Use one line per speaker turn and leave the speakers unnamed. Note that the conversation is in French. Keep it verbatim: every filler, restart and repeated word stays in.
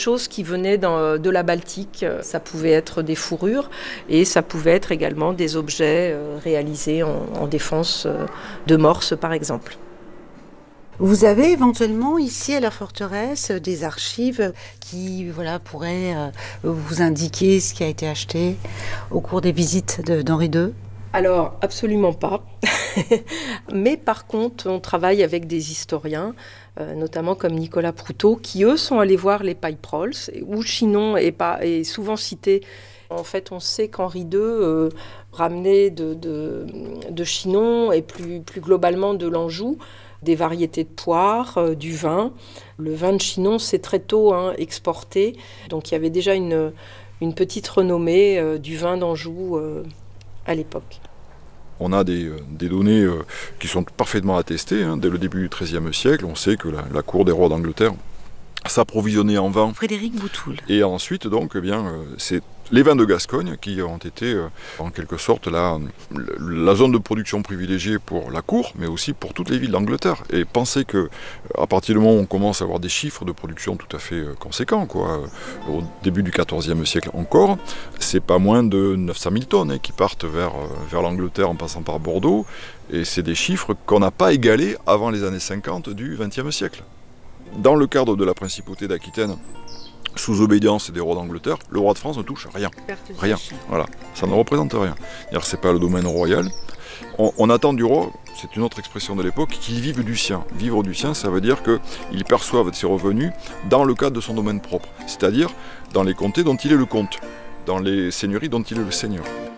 choses qui venaient dans, de la Baltique. Ça pouvait être des fourrures et ça pouvait être également des objets réalisés en, en défense de morses, par exemple.
Vous avez éventuellement ici à la forteresse des archives qui voilà, pourraient euh, vous indiquer ce qui a été acheté au cours des visites de, d'Henri deux?
Alors, absolument pas. Mais par contre, on travaille avec des historiens, euh, notamment comme Nicolas Proutot, qui eux sont allés voir les Pipe-Rolls, où Chinon est, pas, est souvent cité. En fait, on sait qu'Henri deux euh, ramenait de, de, de Chinon et plus, plus globalement de l'Anjou des variétés de poires, euh, du vin. Le vin de Chinon s'est très tôt hein, exporté, donc il y avait déjà une, une petite renommée euh, du vin d'Anjou euh, à l'époque.
On a des, des données euh, qui sont parfaitement attestées. Hein. Dès le début du treizième siècle, on sait que la, la cour des rois d'Angleterre s'approvisionnait en vin.
Frédéric Boutoul.
Et ensuite, donc, eh bien, euh, c'est les vins de Gascogne qui ont été, euh, en quelque sorte, la, la zone de production privilégiée pour la cour, mais aussi pour toutes les villes d'Angleterre. Et pensez que, à partir du moment où on commence à avoir des chiffres de production tout à fait euh, conséquents, quoi, euh, au début du quatorzième siècle encore, c'est pas moins de neuf cent mille tonnes hein, qui partent vers, euh, vers l'Angleterre en passant par Bordeaux. Et c'est des chiffres qu'on n'a pas égalés avant les années cinquante du vingtième siècle. Dans le cadre de la principauté d'Aquitaine, sous obédience des rois d'Angleterre, le roi de France ne touche rien. Rien. Voilà. Ça ne représente rien. C'est pas le domaine royal. On, on attend du roi, c'est une autre expression de l'époque, qu'il vive du sien. Vivre du sien, ça veut dire qu'il perçoive ses revenus dans le cadre de son domaine propre, c'est-à-dire dans les comtés dont il est le comte, dans les seigneuries dont il est le seigneur.